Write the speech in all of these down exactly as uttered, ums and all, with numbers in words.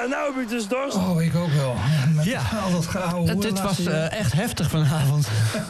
Ja, nou heb ik dus dorst. Oh, ik ook wel. Met Ja. al dat geouwe. Dit was uh, echt heftig vanavond.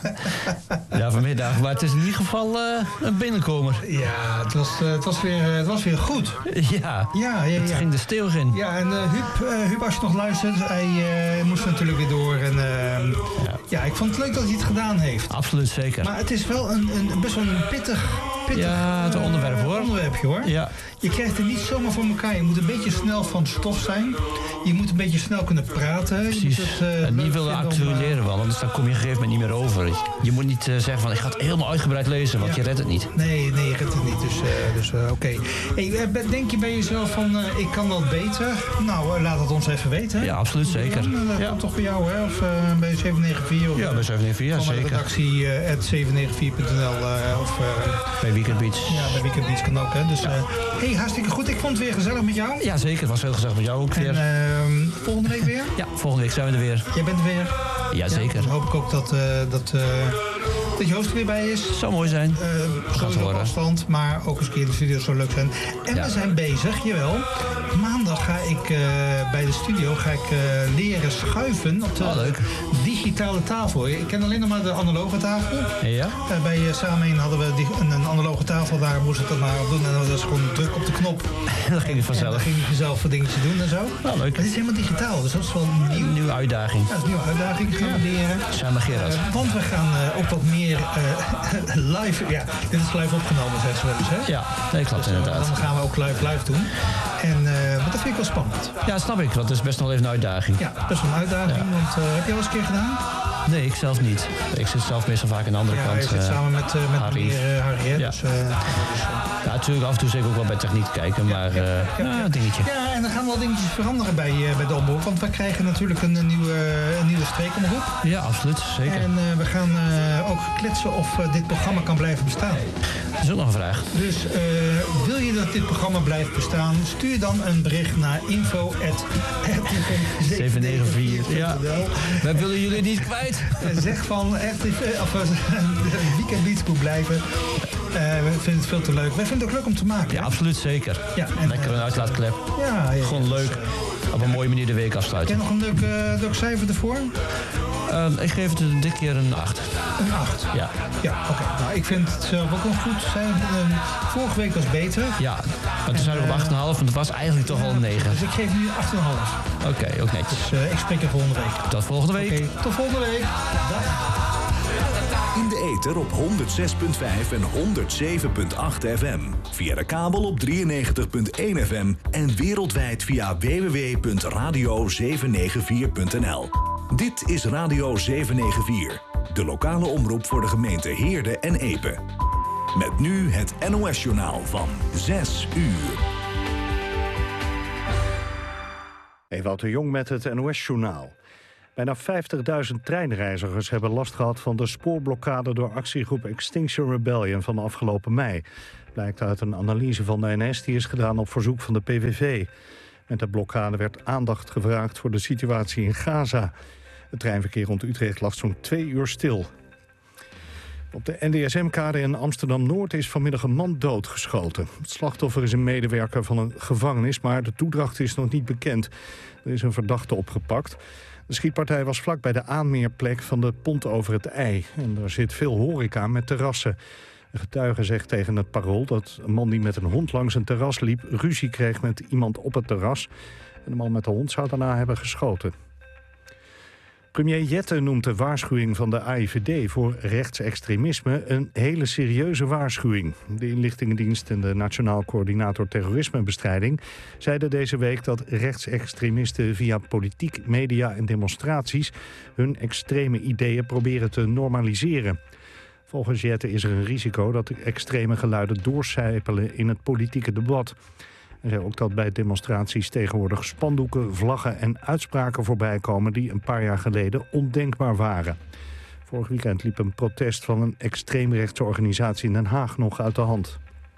Ja, vanmiddag. Maar het is in ieder geval uh, een binnenkomer. Ja, het was, uh, het was, weer, uh, het was weer goed. Ja, ja, ja, het ja. ging de steeg in. Ja, en uh, Huub, uh, Huub, als je nog luistert, hij uh, moest natuurlijk weer door. En, uh, ja. ja, ik vond het leuk dat hij het gedaan heeft. Absoluut, zeker. Maar het is wel een, een, best wel een pittig, pittig ja, het onderwerp, hoor. onderwerpje, hoor. Ja. Je krijgt het niet zomaar voor elkaar. Je moet een beetje snel van stof zijn. Je moet een beetje snel kunnen praten. Precies. Je moet het, uh, en niet willen actualiseren, om, uh, want dan kom je op een gegeven moment niet meer over. Je moet niet uh, zeggen van ik ga het helemaal uitgebreid lezen, want ja. je redt het niet. Nee, nee, je redt het niet. Dus, uh, dus uh, oké. Okay. Hey, denk je bij jezelf van uh, ik kan dat beter? Nou, uh, laat het ons even weten. Hè? Ja, absoluut, zeker. Dan, uh, dat ja. komt toch bij jou, hè? Of uh, bij zeven negen vier? Of, ja, bij zeven negen vier, ja, van zeker. Van de redactie uh, at zeven negen vier punt n l uh, of... Uh, bij Weekend Beats. Ja, bij Weekend Beats kan ook, hè. Dus, ja. uh, hey, hartstikke goed. Ik vond het weer gezellig met jou. Ja, zeker. Het was heel gezellig met jou ook weer. En uh, volgende week weer? Ja, volgende week zijn we er weer. Jij bent er weer? Ja, zeker. Ja, dan hoop ik ook dat, uh, dat, uh, dat je host er weer bij is. Zou mooi zijn. Uh, sowieso op afstand, maar ook eens een keer in de studio zou leuk zijn. En ja. we zijn bezig, jawel. Maandag ga ik uh, bij de studio ga ik, uh, leren schuiven op de oh, leuk. digitale tafel. Ik ken alleen nog maar de analoge tafel. Ja? Uh, bij uh, Samen hadden we die, een, een analoge tafel, daar moest ik dat maar op doen. En dat was gewoon druk op de knop. Dan ging het vanzelf. En dan ging je vanzelf wat dingetjes doen en zo. Nou, leuk. Maar het is helemaal digitaal, dus dat is wel nieuw. Een nieuwe uitdaging. Ja, dat is een nieuwe uitdaging. Gaan we leren. Samen Gerard. Uh, want we gaan uh, ook wat meer uh, live... Ja, dit is live opgenomen, zeggen ze wel eens, hè? Ja, nee, klopt dus, uh, inderdaad. Dan gaan we ook live live doen. En uh, maar dat vind ik wel spannend. Ja, snap ik. Want het is best nog even een uitdaging. Ja, best wel een uitdaging. Ja. Want uh, heb je al eens een keer gedaan? Nee, ik zelf niet. Ik zit zelf meestal vaak aan de andere ja, kant. Ja, je zit uh, samen met, uh, met Harry. meneer uh, Harry, hè? Ja. Dus, uh, ja, natuurlijk af en toe zeker ook wel bij techniek kijken, maar uh, ja, ja, ja, een dingetje. Ja, en er gaan wel dingetjes veranderen bij, uh, bij de omroep, want we krijgen natuurlijk een, een nieuwe, een nieuwe streekomroep. Ja, absoluut, zeker. En uh, we gaan uh, ook kletsen of uh, dit programma kan blijven bestaan. Dat is ook nog een vraag. Dus uh, wil je dat dit programma blijft bestaan, stuur dan een bericht naar info at zeven negen vier. Ja, wij willen jullie niet kwijt. Zeg van echt, of Weekend Beats moet blijven. Uh, we vinden het veel te leuk. Wij vinden het ook leuk om te maken. Ja, hè? absoluut zeker. Ja, en, Lekker een uitlaatklep. Ja, ja, gewoon leuk. Dus, op een mooie manier de week afsluiten. Heb je nog een leuk, uh, leuk cijfer ervoor? Uh, ik geef het dit keer een acht. Een acht? Ja. Ja, oké. Okay. Nou, ik vind het zelf ook wel goed. Zijn, uh, vorige week was beter. Ja, maar toen zijn we op acht komma vijf en het was eigenlijk toch ja, wel een negen. Dus ik geef nu acht komma vijf. Oké, okay, ook netjes. Dus uh, ik spreek je volgende week. Tot volgende week. Okay, tot volgende week. Dag. In de ether op honderdzes komma vijf en honderdzeven komma acht F M. Via de kabel op drieënnegentig komma één F M. En wereldwijd via w w w punt radio zeven negen vier punt n l. Dit is Radio zeven negen vier. De lokale omroep voor de gemeente Heerde en Epe. Met nu het N O S-journaal van zes uur. Ewout de Jong met het N O S-journaal. Bijna vijftigduizend treinreizigers hebben last gehad van de spoorblokkade door actiegroep Extinction Rebellion van afgelopen mei. Blijkt uit een analyse van de N S die is gedaan op verzoek van de P V V. Met de blokkade werd aandacht gevraagd voor de situatie in Gaza. Het treinverkeer rond Utrecht lag zo'n twee uur stil. Op de N D S M-kade in Amsterdam-Noord is vanmiddag een man doodgeschoten. Het slachtoffer is een medewerker van een gevangenis, maar de toedracht is nog niet bekend. Er is een verdachte opgepakt. De schietpartij was vlak bij de aanmeerplek van de pont over het IJ. En er zit veel horeca met terrassen. Een getuige zegt tegen het Parool dat een man die met een hond langs een terras liep ruzie kreeg met iemand op het terras. En de man met de hond zou daarna hebben geschoten. Premier Jette noemt de waarschuwing van de A I V D voor rechtsextremisme een hele serieuze waarschuwing. De inlichtingendienst en de Nationaal Coördinator Terrorismebestrijding zeiden deze week dat rechtsextremisten via politiek, media en demonstraties hun extreme ideeën proberen te normaliseren. Volgens Jette is er een risico dat de extreme geluiden doorcijpelen in het politieke debat. Hij zei ook dat bij demonstraties tegenwoordig spandoeken, vlaggen en uitspraken voorbij komen die een paar jaar geleden ondenkbaar waren. Vorig weekend liep een protest van een extreemrechtse organisatie in Den Haag nog uit de hand.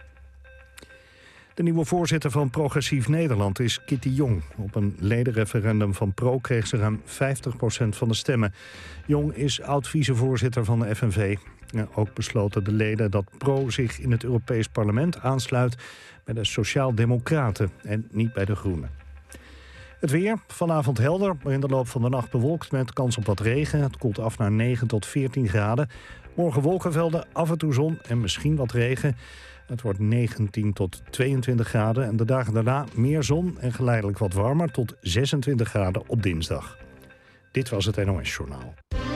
De nieuwe voorzitter van Progressief Nederland is Kitty Jong. Op een ledenreferendum van Pro kreeg ze ruim vijftig procent van de stemmen. Jong is oud-vicevoorzitter van de F N V. Ja, ook besloten de leden dat Pro zich in het Europees Parlement aansluit bij de Sociaal-Democraten en niet bij de Groenen. Het weer, vanavond helder, maar in de loop van de nacht bewolkt met kans op wat regen. Het koelt af naar negen tot veertien graden. Morgen wolkenvelden, af en toe zon en misschien wat regen. Het wordt negentien tot tweeëntwintig graden en de dagen daarna meer zon en geleidelijk wat warmer tot zesentwintig graden op dinsdag. Dit was het N O S-journaal.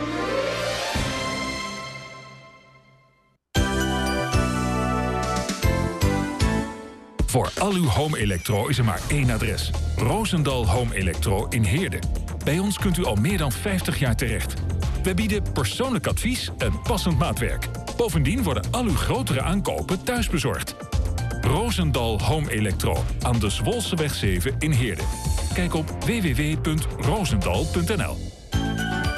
Voor al uw home-elektro is er maar één adres. Roosendal Home Electro in Heerden. Bij ons kunt u al meer dan vijftig jaar terecht. We bieden persoonlijk advies en passend maatwerk. Bovendien worden al uw grotere aankopen thuisbezorgd. Roosendal Home Electro aan de Zwolseweg zeven in Heerden. Kijk op w w w punt roosendal punt n l.